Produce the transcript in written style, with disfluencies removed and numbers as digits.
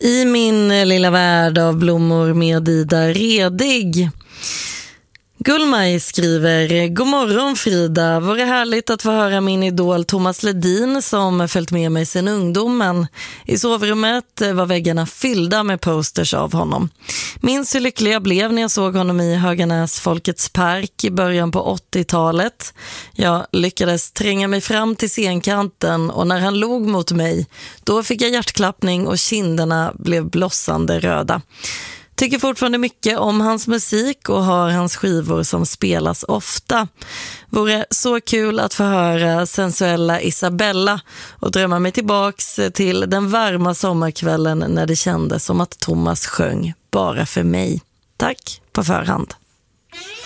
I min lilla värld av blommor med Ida Redig. Gullmaj skriver: God morgon Frida, var det härligt att få höra min idol Thomas Ledin som följt med mig sedan ungdomen. I sovrummet var väggarna fyllda med posters av honom. Minns hur lycklig jag blev när jag såg honom i Höganäs Folkets park i början på 80-talet. Jag lyckades tränga mig fram till scenkanten och när han log mot mig, då fick jag hjärtklappning och kinderna blev blossande röda. Tycker fortfarande mycket om hans musik och har hans skivor som spelas ofta. Vore så kul att få höra sensuella Isabella och drömma mig tillbaks till den varma sommarkvällen när det kändes som att Thomas sjöng bara för mig. Tack på förhand.